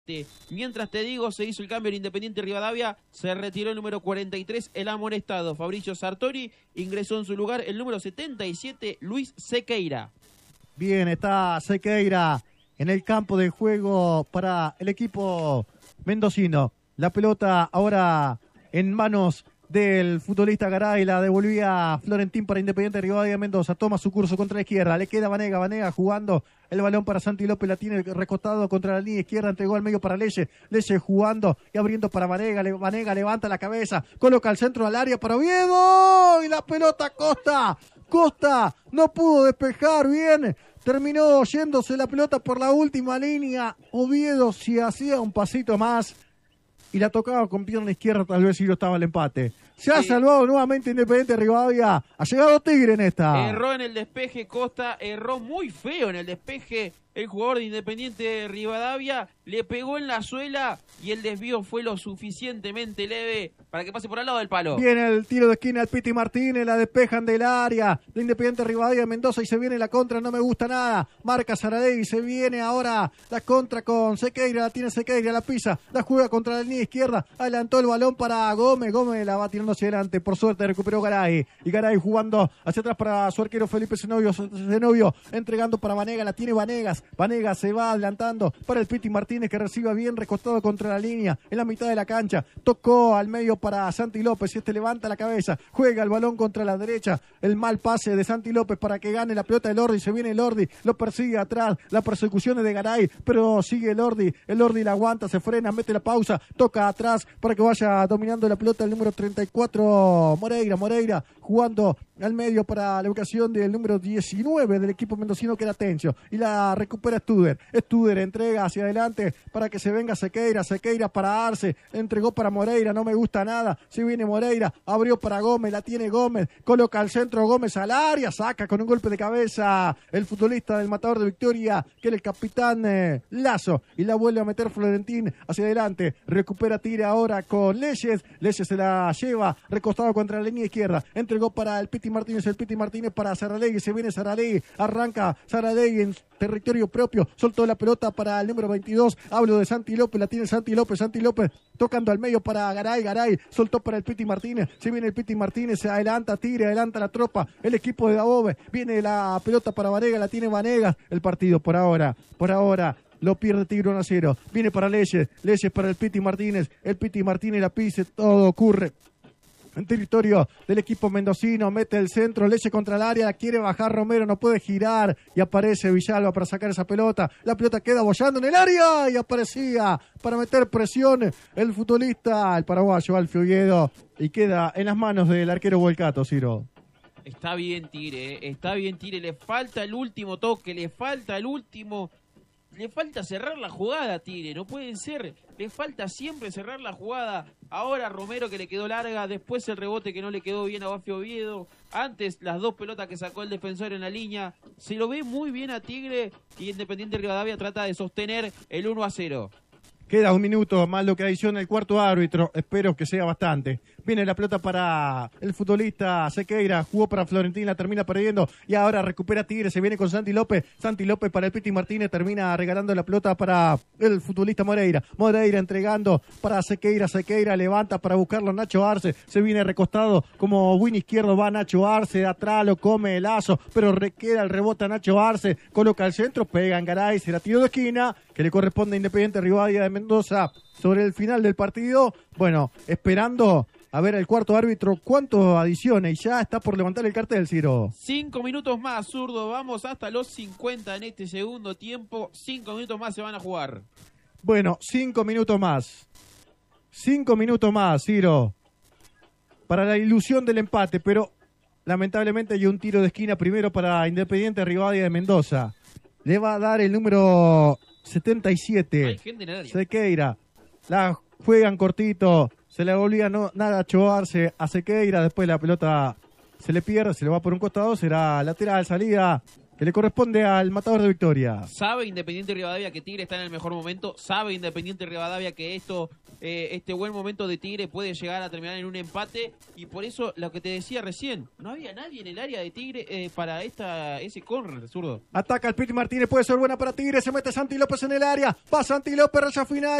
Mientras te digo, se hizo el cambio en Independiente Rivadavia, se retiró el número 43, el amonestado Fabricio Sartori, ingresó en su lugar el número 77, Luis Sequeira. Bien, está Sequeira en el campo de juego para el equipo mendocino. La pelota ahora en manos del futbolista Garay, la devolvía Florentín para Independiente Rivadavia Mendoza, toma su curso contra la izquierda, le queda Vanega jugando el balón para Santi López, la tiene recostado contra la línea izquierda, entregó al medio para Leye jugando y abriendo para Vanega levanta la cabeza, coloca al centro al área para Oviedo, y la pelota Costa, no pudo despejar bien, terminó yéndose la pelota por la última línea, Oviedo si hacía un pasito más y la tocaba con pierna izquierda, tal vez si no estaba el empate. Se ha salvado nuevamente Independiente Rivadavia. Ha llegado Tigre en esta. Erró en el despeje Costa, erró muy feo en el despeje el jugador de Independiente Rivadavia, le pegó en la suela y el desvío fue lo suficientemente leve para que pase por al lado del palo. Viene el tiro de esquina al Piti Martínez, la despejan del área de Independiente Rivadavia Mendoza y se viene la contra, no me gusta nada. Marca Saralegui, se viene ahora la contra con Sequeira, la tiene Sequeira, la pisa, la juega contra la línea izquierda, adelantó el balón para Gómez la va tirando hacia adelante, por suerte recuperó Garay, y Garay jugando hacia atrás para su arquero Felipe Zenobio, entregando para Vanega, la tiene Vanegas se va adelantando para el Piti Martínez que reciba bien recostado contra la línea en la mitad de la cancha, tocó al medio para Santi López y levanta la cabeza, juega el balón contra la derecha, el mal pase de Santi López para que gane la pelota el Lordi, se viene el Lordi, lo persigue atrás, la persecución es de Garay, pero sigue el Lordi la aguanta, se frena, mete la pausa, toca atrás para que vaya dominando la pelota el número 34 Moreira jugando al medio para la ocasión del número 19 del equipo mendocino que era Tencio, y la recupera Studer entrega hacia adelante para que se venga Sequeira para Arce, entregó para Moreira, no me gusta nada, se viene Moreira, abrió para Gómez, la tiene Gómez, coloca al centro Gómez al área, saca con un golpe de cabeza el futbolista del Matador de Victoria, que era el capitán Lazo, y la vuelve a meter Florentín hacia adelante, recupera Tigre ahora con Leyes se la lleva, recostado contra la línea izquierda, entregó para el Piti Martínez para Saralegui, se viene Saralegui, arranca Saralegui en territorio propio, soltó la pelota para el número 22, hablo de Santi López, la tiene Santi López, tocando al medio para Garay, soltó para el Piti Martínez, se viene el Piti Martínez, se adelanta Tigre, adelanta la tropa, el equipo de Dabove, viene la pelota para Vanega, la tiene Vanega, el partido por ahora, lo pierde Tigre 1-0, viene para Leyes para el Piti Martínez la pise, todo ocurre en territorio del equipo mendocino, mete el centro, Leyes contra el área, quiere bajar Romero, no puede girar, y aparece Villalba para sacar esa pelota, la pelota queda bollando en el área, y aparecía para meter presión el futbolista, el paraguayo Alfio Oviedo, y queda en las manos del arquero Volcato, Ciro. Está bien Tigre, le falta el último toque, le falta cerrar la jugada a Tigre, no puede ser, le falta siempre cerrar la jugada. Ahora Romero que le quedó larga, después el rebote que no le quedó bien a Bafio Oviedo, antes las dos pelotas que sacó el defensor en la línea, se lo ve muy bien a Tigre y Independiente Rivadavia trata de sostener el 1-0. Queda un minuto más lo que adiciona el cuarto árbitro, espero que sea bastante. Viene la pelota para el futbolista Sequeira, jugó para Florentín, la termina perdiendo y ahora recupera Tigre, se viene con Santi López para el Piti Martínez, termina regalando la pelota para el futbolista Moreira entregando para Sequeira levanta para buscarlo Nacho Arce, se viene recostado como win izquierdo, va Nacho Arce, atrás lo come el Lazo, pero queda el rebote a Nacho Arce, coloca el centro, pega en Garay, se la tiró de esquina, que le corresponde a Independiente Rivadavia de Mendoza sobre el final del partido. Bueno, esperando a ver el cuarto árbitro cuánto adiciona y ya está por levantar el cartel, Ciro. 5 minutos más, zurdo, vamos hasta los 50 en este segundo tiempo, 5 minutos más se van a jugar. Bueno, 5 minutos más, Ciro, para la ilusión del empate, pero lamentablemente hay un tiro de esquina primero para Independiente Rivadavia de Mendoza. Le va a dar el número 77, Sequeira, la juegan cortito, se le volvía nada a choarse a Sequeira, después la pelota se le pierde, se le va por un costado, será lateral, salida que le corresponde al matador de Victoria. Sabe Independiente Rivadavia que Tigre está en el mejor momento, sabe Independiente Rivadavia que este buen momento de Tigre puede llegar a terminar en un empate, y por eso lo que te decía recién, no había nadie en el área de Tigre para ese córner, zurdo. Ataca el Piti Martínez, puede ser buena para Tigre, se mete Santi López en el área, va Santi López, raya final.